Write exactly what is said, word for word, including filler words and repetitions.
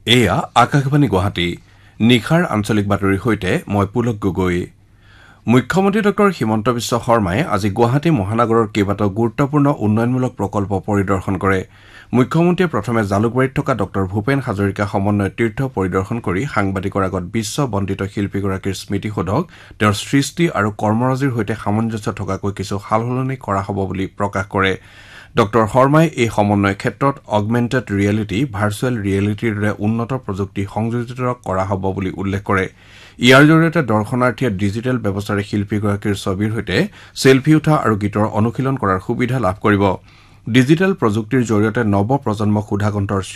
এয়া আকাশবাণী গুৱাহাটী নিখাৰ আঞ্চলিক বাতৰিৰ সৈতে মই পুলক গগৈ মুখ্যমন্ত্ৰী ডক্টৰ হিমন্ত বিশ্ব শৰ্মাই আজি গুৱাহাটী মহানগৰৰ কেইবাটাও গুৰুত্বপূৰ্ণ উন্নয়নমূলক প্ৰকল্প পৰিদৰ্শন কৰে মুখ্যমন্ত্ৰীয়ে প্ৰথমে জালুকবাৰীত থকা ডক্টৰ ভূপেন হাজৰিকা সমন্বয় তীৰ্থ পৰিদৰ্শন কৰি সাংবাদিকৰ আগত বিশ্ব বন্দিত শিল্পীগৰাকীৰ স্মৃতিসৌধক তেওঁৰ সৃষ্টি আৰু কৰ্মৰাজিৰ সৈতে সামঞ্জস্য থকাকৈ কিছু সালসলনি কৰা হ'ব বুলি প্ৰকাশ কৰে ডক্টৰ শৰ্মাই এই সমন্বয় ক্ষেত্ৰত অগমেণ্টেড ৰিয়েলিটি ভাৰ্চুৱেল ৰিয়েলিটিৰ দৰে উন্নত প্ৰযুক্তি সংযোজিত কৰা হ'ব বুলি উল্লেখ কৰে ইয়াৰ জৰিয়তে দৰ্শনাৰ্থীয়ে ডিজিটেল ব্যৱস্থাৰে শিল্পীগৰাকীৰ ছবিৰ সৈতে চেলফি উঠা আৰু গীতৰ অনুশীলন কৰাৰ সুবিধা লাভ কৰিব ডিজিটেল প্ৰযুক্তিৰ জৰিয়তে নৱ প্ৰজন্মক সুধাকণ্ঠৰ